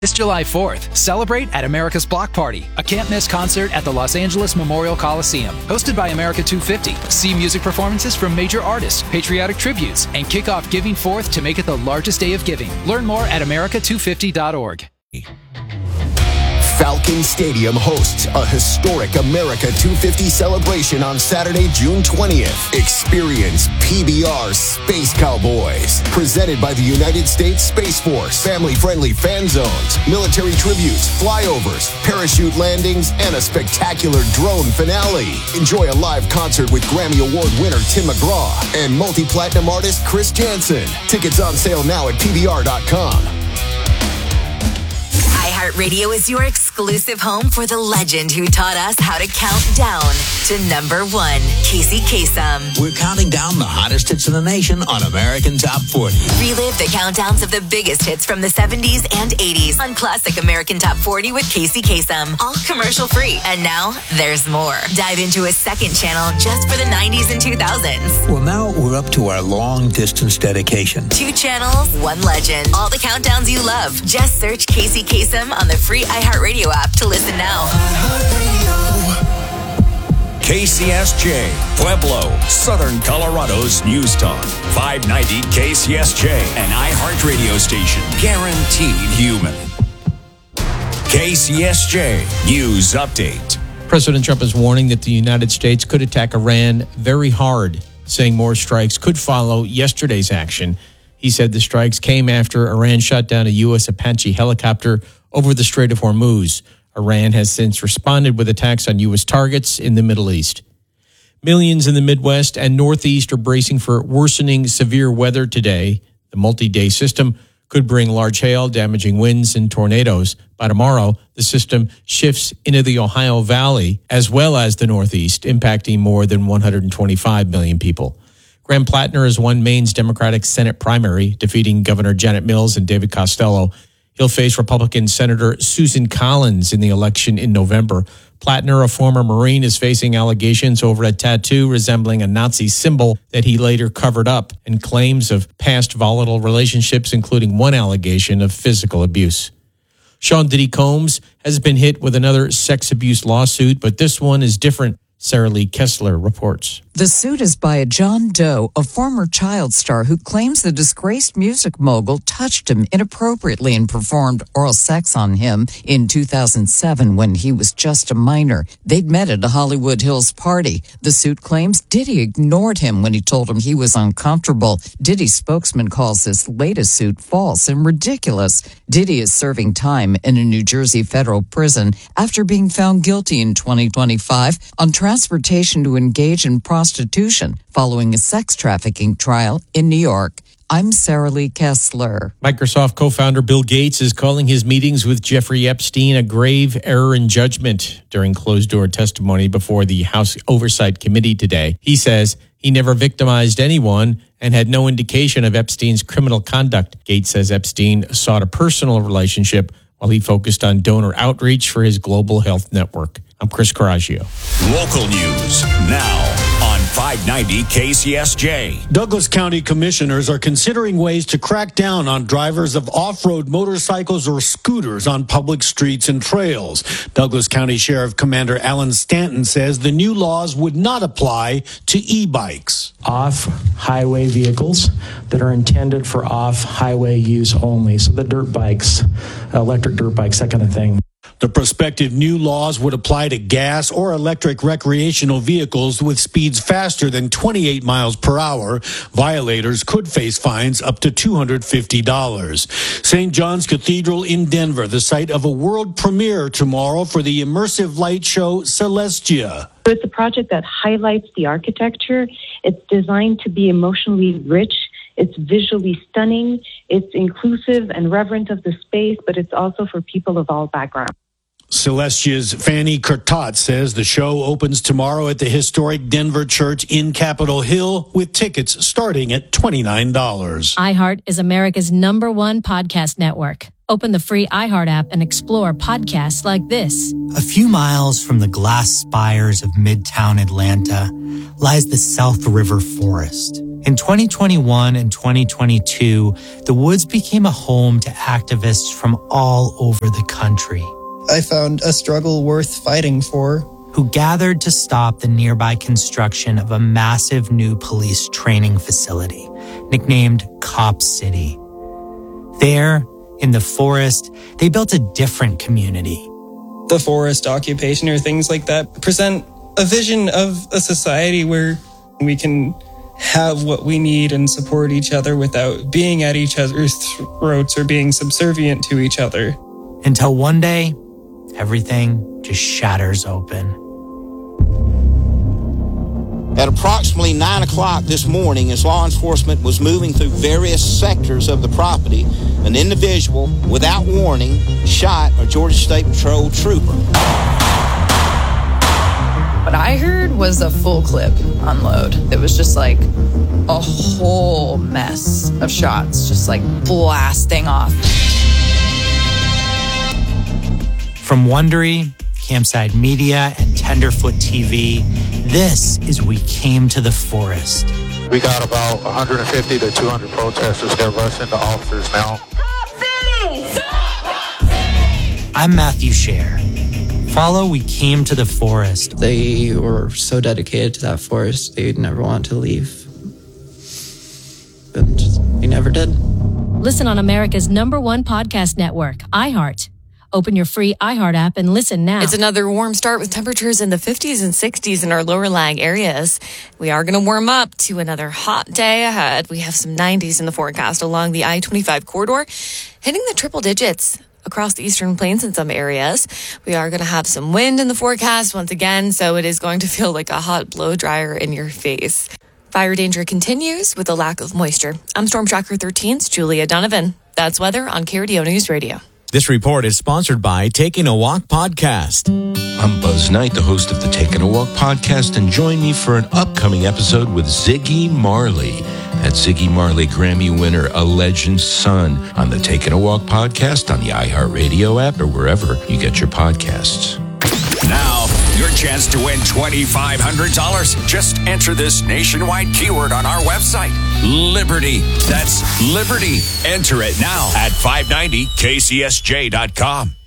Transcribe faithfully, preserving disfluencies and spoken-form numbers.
This July fourth, celebrate at America's Block Party, a can't-miss concert at the Los Angeles Memorial Coliseum. Hosted by America two fifty, see music performances from major artists, patriotic tributes, and kick off Giving Fourth to make it the largest day of giving. Learn more at america two fifty dot org. Falcon Stadium hosts a historic America two fifty celebration on Saturday, June twentieth. Experience P B R Space Cowboys, presented by the United States Space Force. Family-friendly fan zones, military tributes, flyovers, parachute landings, and a spectacular drone finale. Enjoy a live concert with Grammy Award winner Tim McGraw and multi-platinum artist Chris Jansen. Tickets on sale now at P B R dot com. iHeartRadio is your exclusive home for the legend who taught us how to count down to number one, Casey Kasem. We're counting down the hottest hits in the nation on American Top forty. Relive the countdowns of the biggest hits from the seventies and eighties on Classic American Top forty with Casey Kasem. All commercial free. And now there's more. Dive into a second channel just for the nineties and two thousands. Well, now we're up to our long distance dedication. Two channels, one legend. All the countdowns you love. Just search Casey Kasem on the free iHeartRadio app to listen now. K C S J, Pueblo, Southern Colorado's News Talk. five ninety K C S J, an iHeartRadio station. Guaranteed human. K C S J News Update. President Trump is warning that the United States could attack Iran very hard, saying more strikes could follow yesterday's action. He said the strikes came after Iran shot down a U S Apache helicopter over the Strait of Hormuz. Iran has since responded with attacks on U S targets in the Middle East. Millions in the Midwest and Northeast are bracing for worsening severe weather today. The multi-day system could bring large hail, damaging winds, and tornadoes. By tomorrow, the system shifts into the Ohio Valley as well as the Northeast, impacting more than one hundred twenty-five million people. Graham Plattner has won Maine's Democratic Senate primary, defeating Governor Janet Mills and David Costello. He'll face Republican Senator Susan Collins in the election in November. Plattner, a former Marine, is facing allegations over a tattoo resembling a Nazi symbol that he later covered up and claims of past volatile relationships, including one allegation of physical abuse. Sean Diddy Combs has been hit with another sex abuse lawsuit, but this one is different. Sarah Lee Kessler reports. The suit is by a John Doe, a former child star who claims the disgraced music mogul touched him inappropriately and performed oral sex on him in two thousand seven when he was just a minor. They'd met at a Hollywood Hills party. The suit claims Diddy ignored him when he told him he was uncomfortable. Diddy's spokesman calls this latest suit false and ridiculous. Diddy is serving time in a New Jersey federal prison after being found guilty in twenty twenty-five on transportation to engage in prostitution following a sex trafficking trial in New York. I'm Sarah Lee Kessler. Microsoft co-founder Bill Gates is calling his meetings with Jeffrey Epstein a grave error in judgment. During closed-door testimony before the House Oversight Committee today, he says he never victimized anyone and had no indication of Epstein's criminal conduct. Gates says Epstein sought a personal relationship while he focused on donor outreach for his global health network. I'm Chris Coraggio. Local news now on five ninety K C S J. Douglas County commissioners are considering ways to crack down on drivers of off-road motorcycles or scooters on public streets and trails. Douglas County Sheriff Commander Alan Stanton says the new laws would not apply to e-bikes. Off-highway vehicles that are intended for off-highway use only. So the dirt bikes, electric dirt bikes, that kind of thing. The prospective new laws would apply to gas or electric recreational vehicles with speeds faster than twenty-eight miles per hour. Violators could face fines up to two hundred fifty dollars. Saint John's Cathedral in Denver, the site of a world premiere tomorrow for the immersive light show Celestia. So it's a project that highlights the architecture. It's designed to be emotionally rich. It's visually stunning. It's inclusive and reverent of the space, but it's also for people of all backgrounds. Celestia's Fanny Curtat says the show opens tomorrow at the historic Denver Church in Capitol Hill with tickets starting at twenty-nine dollars. iHeart is America's number one podcast network. Open the free iHeart app and explore podcasts like this. A few miles from the glass spires of Midtown Atlanta lies the South River Forest. In twenty twenty-one and twenty twenty-two, the woods became a home to activists from all over the country. I found a struggle worth fighting for. Who gathered to stop the nearby construction of a massive new police training facility, nicknamed Cop City. There, in the forest, they built a different community. The forest occupation or things like that present a vision of a society where we can have what we need and support each other without being at each other's throats or being subservient to each other. Until one day, everything just shatters open. At approximately nine o'clock this morning, as law enforcement was moving through various sectors of the property, an individual, without warning, shot a Georgia State Patrol trooper. What I heard was a full clip unload. It was just like a whole mess of shots, just like blasting off. From Wondery, Campside Media, and Tenderfoot T V, this is We Came to the Forest. We got about one hundred fifty to two hundred protesters that rush into officers now. I'm Matthew Scher. Follow We Came to the Forest. They were so dedicated to that forest, they'd never want to leave. But they never did. Listen on America's number one podcast network, iHeart. Open your free iHeart app and listen now. It's another warm start with temperatures in the fifties and sixties in our lower lying areas. We are going to warm up to another hot day ahead. We have some nineties in the forecast along the I twenty-five corridor, hitting the triple digits across the eastern plains in some areas. We are going to have some wind in the forecast once again, so it is going to feel like a hot blow dryer in your face. Fire danger continues with a lack of moisture. I'm Storm Tracker thirteen's Julia Donovan. That's weather on K R D O News Radio. This report is sponsored by Taking a Walk Podcast. I'm Buzz Knight, the host of the Taking a Walk Podcast, and join me for an upcoming episode with Ziggy Marley. That's Ziggy Marley, Grammy winner, a legend's son, on the Taking a Walk Podcast on the iHeartRadio app or wherever you get your podcasts. Now, your chance to win twenty-five hundred dollars. Just enter this nationwide keyword on our website, Liberty. That's Liberty. Enter it now at five ninety K C S J dot com.